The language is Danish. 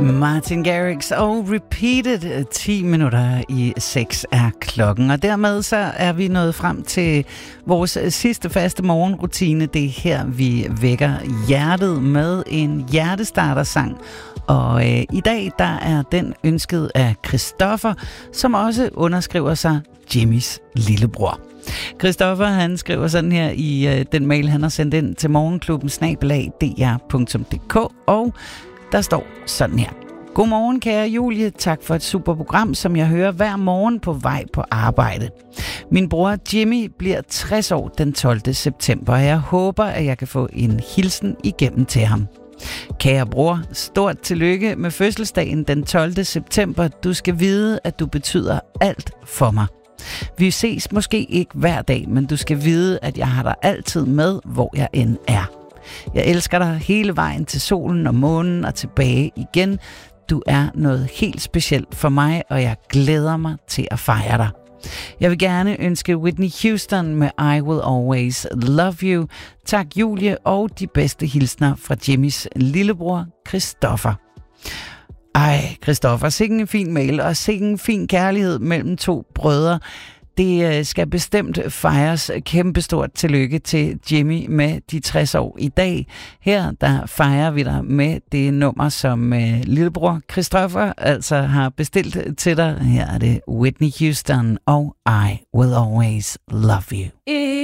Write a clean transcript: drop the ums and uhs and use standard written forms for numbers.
Martin Garrix og Repeated. 10 minutter i 6 er klokken, og dermed så er vi nået frem til vores sidste faste morgenrutine. Det er her, vi vækker hjertet med en hjertestartersang. Og i dag, der er den ønsket af Christoffer, som også underskriver sig Jimmys lillebror. Christoffer, han skriver sådan her i den mail, han har sendt ind til morgenklubben@dr.dk, og der står sådan her. Godmorgen, kære Julie. Tak for et super program, som jeg hører hver morgen på vej på arbejde. Min bror Jimmy bliver 60 år den 12. september, og jeg håber, at jeg kan få en hilsen igennem til ham. Kære bror, stort tillykke med fødselsdagen den 12. september. Du skal vide, at du betyder alt for mig. Vi ses måske ikke hver dag, men du skal vide, at jeg har dig altid med, hvor jeg end er. Jeg elsker dig hele vejen til solen og månen og tilbage igen. Du er noget helt specielt for mig, og jeg glæder mig til at fejre dig. Jeg vil gerne ønske Whitney Houston med I Will Always Love You. Tak Julie, og de bedste hilsner fra Jimmys lillebror Christoffer. Ej, Christoffer, sikke en fin mail, og sikke en fin kærlighed mellem to brødre. Det skal bestemt fejres. Kæmpestort tillykke til Jimmy med de 60 år i dag. Her der fejrer vi dig med det nummer, som lillebror Christoffer altså har bestilt til dig. Her er det Whitney Houston og I Will Always Love You.